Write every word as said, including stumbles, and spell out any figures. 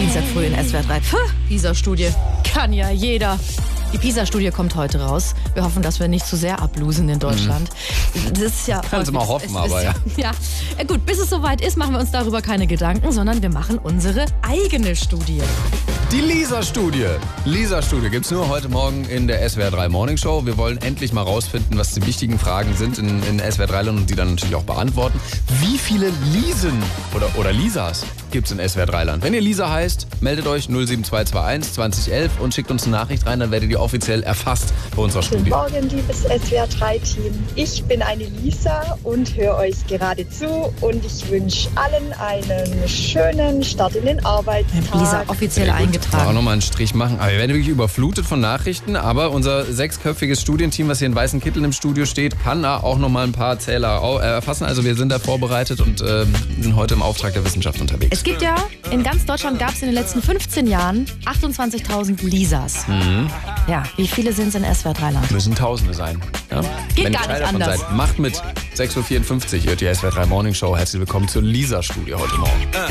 Dienstag früh in S W R drei. Puh, PISA-Studie. Kann ja jeder. Die PISA-Studie kommt heute raus. Wir hoffen, dass wir nicht zu sehr ablosen in Deutschland. Mhm. Das ist ja Kannst du mal hoffen, es, aber es, ja. ja. Ja. Gut, bis es soweit ist, machen wir uns darüber keine Gedanken, sondern wir machen unsere eigene Studie. Die Lisa-Studie. Lisa-Studie gibt es nur heute Morgen in der S W R drei Morning Show. Wir wollen endlich mal rausfinden, was die wichtigen Fragen sind in, in S W R drei Land und die dann natürlich auch beantworten. Wie viele Liesen oder, oder Lisas gibt es in S W R drei Land? Wenn ihr Lisa heißt, meldet euch null sieben zwei zwei eins zwanzig elf und schickt uns eine Nachricht rein, dann werdet ihr offiziell erfasst bei unserer Guten Studie. Morgen, liebes S W R drei Team. Ich bin eine Lisa und höre euch gerade zu und ich wünsche allen einen schönen Start in den Arbeitstag. Lisa offiziell eingetragen. Auch nochmal einen Strich machen. Aber wir werden wirklich überflutet von Nachrichten. Aber unser sechsköpfiges Studienteam, was hier in weißen Kitteln im Studio steht, kann da auch nochmal ein paar Zähler erfassen. Also wir sind da vorbereitet und äh, sind heute im Auftrag der Wissenschaft unterwegs. Es gibt ja, in ganz Deutschland gab es in den letzten fünfzehn Jahren achtundzwanzigtausend Lisas. Mhm. Ja, wie viele sind es in S W R drei Land? Müssen Tausende sein. Ja? Geht Wenn gar ihr Teil nicht davon anders. Seid, macht mit. sechs Uhr vierundfünfzig, ihr hört die S W R drei Morning Show. Herzlich willkommen zur Lisa-Studie heute Morgen.